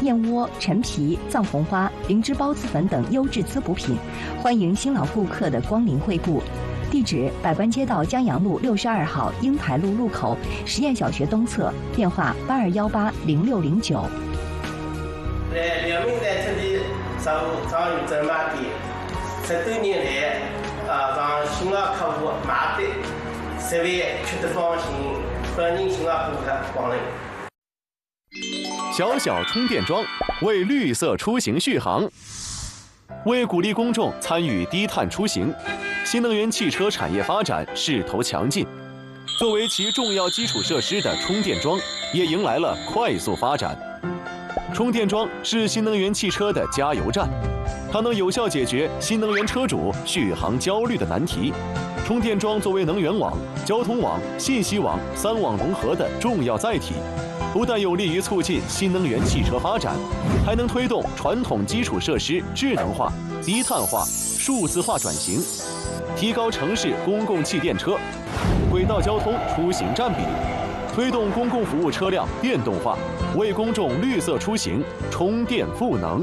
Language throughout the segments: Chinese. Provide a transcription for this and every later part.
燕窝、陈皮、藏红花、灵芝孢子粉等优质滋补品，欢迎新老顾客的光临惠顾。地址：百官街道江阳路62号英台路路口实验小学东侧，电话82180609。 在辽宁在这里商务专卖店，10多年来，让新老客户买的10万吃得放心，欢迎新老顾客光临。 小小充电桩为绿色出行续航。为鼓励公众参与低碳出行，新能源汽车产业发展势头强劲。作为其重要基础设施的充电桩，也迎来了快速发展。充电桩是新能源汽车的加油站，它能有效解决新能源车主续航焦虑的难题。充电桩作为能源网、交通网、信息网3网融合的重要载体，不但有利于促进新能源汽车发展，还能推动传统基础设施智能化、低碳化、数字化转型，提高城市公共汽电车、轨道交通出行占比，推动公共服务车辆电动化，为公众绿色出行充电赋能。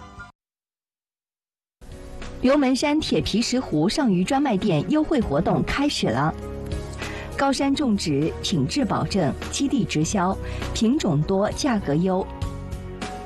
刘门山铁皮石斛上虞专卖店优惠活动开始了。高山种植，品质保证，基地直销，品种多，价格优，